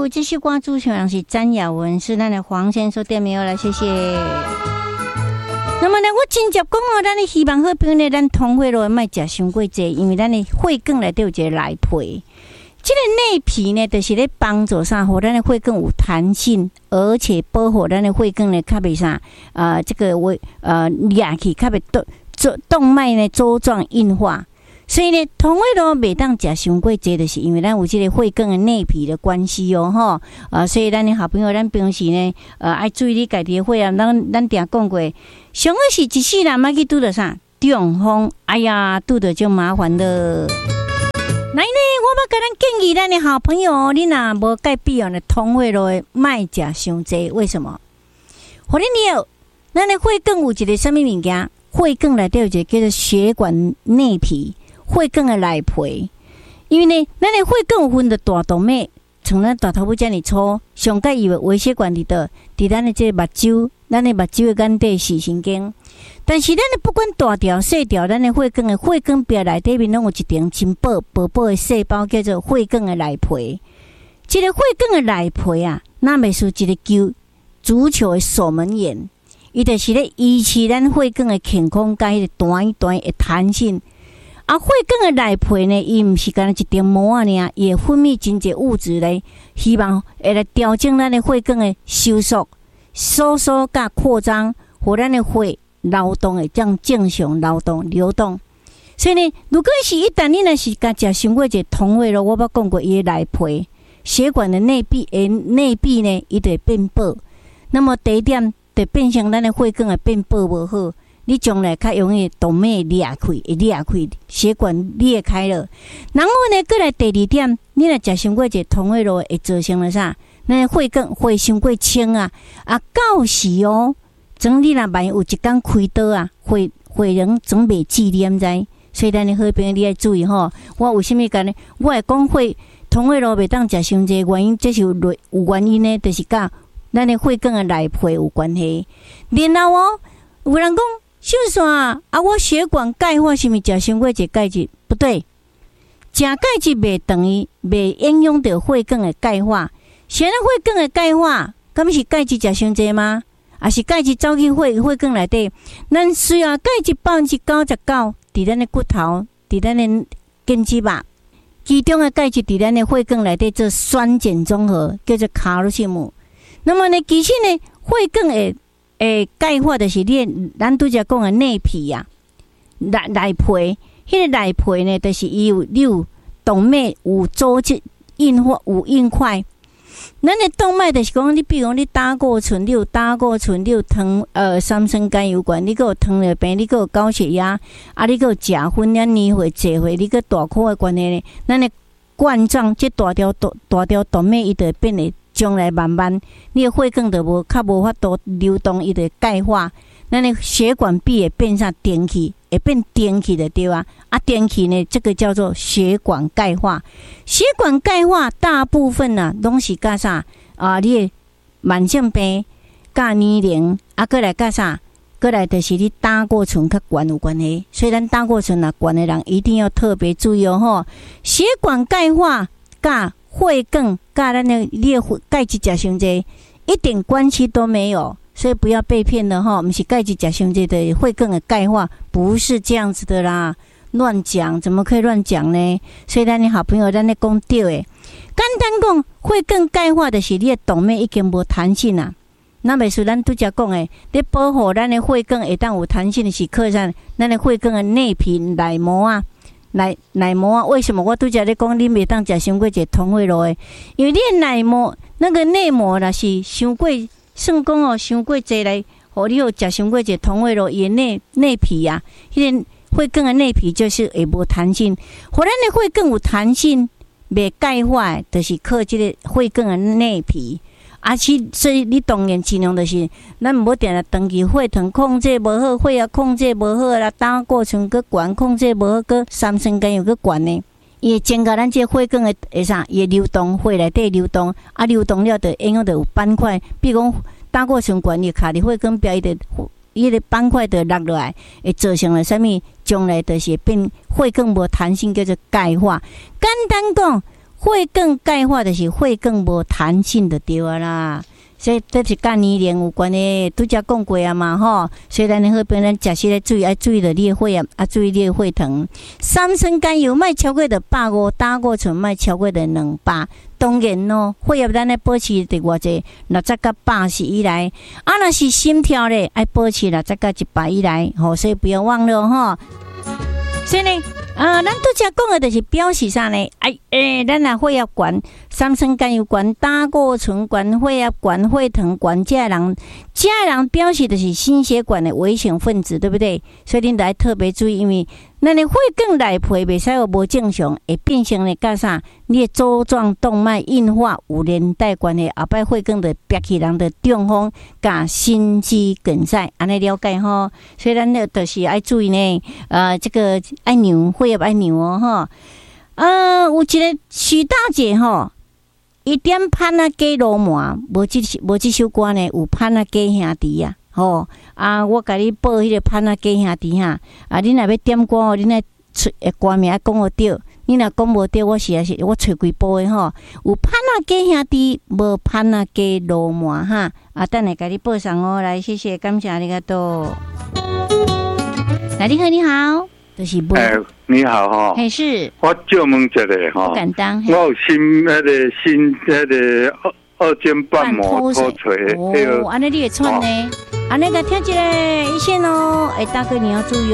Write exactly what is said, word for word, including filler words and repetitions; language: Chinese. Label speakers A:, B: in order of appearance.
A: 续继续关注，像是詹雅文是咱的黄先生店没有了，谢谢。那么呢，我真接讲哦，咱的希望好朋友呢，咱通血路卖食伤过济，因为咱的血管内底有一个内皮，这个内皮呢，就是咧帮助啥，让咱的血管有弹性，而且保护咱的血管呢，较袂啥，呃，这个为呃裂去，较袂动动脉呢粥状硬化。所以呢，通血路袂当食伤过济，就是因为咱有这个血管的内皮的关系哦，吼，啊，所以咱的好朋友，咱平时呢，呃，爱注意你家己的血啊，咱咱定讲过，上个是一世人莫去拄着啥中风，哎呀，拄着就麻烦了。来呢，我要甲咱建议咱的好朋友，你若无戒必要的通血路的，莫食伤济，为什么？互你了，咱的血管有一个什么物件？血管内底有一个叫做血管内皮。血管的内皮，因为呢，咱的血管有分的大动脉，像咱大头部这么粗，上界以为微血管里头，伫咱的这个目睭，咱的目睭的眼底视神经。但是咱的不管大条细条，咱的血管的血管壁内底面拢有一层真薄薄薄的细胞，叫做血管的内皮。这个血管的内皮啊，那袂是一个球足球的守门员，伊就是咧维持咱血管的健康，甲迄个弹一弹的弹性。啊，血管的内皮呢，伊毋是干一层膜啊尔，伊会分泌真侪物质来，希望会来调整咱的血管的收缩、收缩甲扩张，互咱的血流动会这样正常流动流动。所以呢，如果是一旦你若是甲食伤过一通血路，我捌讲过，伊的内皮血管的内壁诶内壁呢，伊就会变薄。那么第一点，就变成咱的血管会变薄无好。你将来较容易动脉裂开，会裂开，血管裂开了。然后呢，过来第二点，你若食伤过一通血路，会造成了啥？咱血管血伤过清啊，啊，到时哦，总你若万一有一天开刀啊，血血人总袂记你毋知？所以咱的好朋友你要注意吼。我为什么讲呢？我会讲血通血路袂当食伤济原因，这是有有原因呢，就是甲咱的血管的内皮有关系。然后哦，有人讲。就说啊，啊，我血管钙化是毋是食伤过一钙质？不对，食钙质袂等于袂影响到血管的钙化。现在血管的钙化，敢是钙质食伤济吗？啊，是钙质走去血血管内底？咱需要钙质百分之九十九伫咱的骨头，伫咱的根基吧。其中的钙质伫咱的血管内底做酸碱中和，叫做卡路西姆。那么呢，其实呢，血管的诶，钙化就是你，咱拄则讲的内皮呀、啊，内内皮，迄、那个内皮呢，就是伊有你有动脉有组织硬化有硬块。咱的动脉就是讲，你比如讲你胆固醇，你有胆固醇，你有糖呃三酸甘油酐，你个有糖尿病，你个有高血压，啊，你个有食薰两年岁、坐岁，你个大块的关系呢，咱的冠状即大条大大条动脉伊就会变得。将来慢慢，你的血管就无较无法度流动，伊就钙化，咱的血管壁会变成电气，会变电气的对啊。啊，电气呢，这个叫做血管钙化。血管钙化大部分啊，拢是甲啥啊？你的慢性病、甲年龄，啊，过来甲啥？过来就是你胆固醇较悬有关系。所以咱胆固醇啊悬的人一定要特别注意哦吼。血管钙化甲血管甲咱的你的钙质食伤济，一点关系都没有，所以不要被骗了哈。不是钙质食伤济的血管的钙化，不是这样子的啦，乱讲，怎么可以乱讲呢？所以咱的好朋友，咱咧讲对诶，简单讲，血管钙化就是你的动脉已经无弹性啦。那袂是咱拄则讲诶，咧保护咱的血管会当有弹性的是靠上咱的血管的内皮内膜啊。内内膜啊，为什么我拄则咧讲你袂当食伤过一通血路诶？因为你的内膜那个内膜若是伤过，算讲哦，伤过济来，互你有食伤过一通血路，伊内内皮啊，迄个血管的内皮就是会无弹性。互咱的血管有弹性，袂钙化，就是靠即个血管的内皮。啊，是所以你当然尽量就是咱毋好定定长期血糖控制无好，血压控制无好啦，胆固醇佫悬，控制无好，佫三酸甘油佫悬呢，伊会增加咱这血管的会啥？伊会流动，血内底流动，啊流动了就影响到有斑块，比如讲胆固醇悬，伊卡伫血管壁，伊就伊个斑块就落落来，会造成了啥物？将来就是变血管无弹性，叫做钙化。简单讲。 血管钙化就是血管无弹性就对啊啦。所以这是甲年龄有关的，拄则讲过啊嘛吼。所以咱好朋友咱食时咧注意，爱注意着你的血啊，啊注意你的血糖。三酸甘油莫超过着百五，胆固醇莫超过着两百。当然咯，血液咱咧保持伫偌济六十到八十以内，啊若是心跳咧，爱保持六十到一百以内，吼，所以不要忘了吼。所以呢，呃，咱拄则讲的就是表示啥呢？哎诶，咱若血压悬、三酸甘油悬、胆固醇悬、血压悬、血糖悬，这人，这人表示就是心血管的危险分子，对不对？所以恁得特别注意，因为咱的血管内皮袂使有无正常，会变成咧甲啥？你的周状动脉硬化有连带关系，后摆血管就憋起人的中风、甲心肌梗塞，安尼了解吼。所以咱呢，就是爱注意呢，呃，这个爱量血压爱量哦吼。呃，有一个徐大姐吼，伊点潘啊鸡罗麻，无即无即首歌呢，有潘啊鸡兄弟啊。吼、哦、啊！我甲你报迄个潘啊鸡兄弟哈，啊！你若要点歌哦，你若出诶歌名讲互对，你若讲无对，我是也是我找几部诶吼。有潘啊鸡兄弟，无潘啊鸡罗麻哈。啊，等下甲你报上哦，来谢谢，感谢你个多。来，你好，你好，就是不。
B: 哎，你好哈。
A: 还是。我
B: 借问一下哈。
A: 不敢当。
B: 我有心迄个心迄个二尖瓣膜脱垂。
A: 哦，安尼你会穿呢？安尼个听一个一线哦，哎，大哥你要注意哦。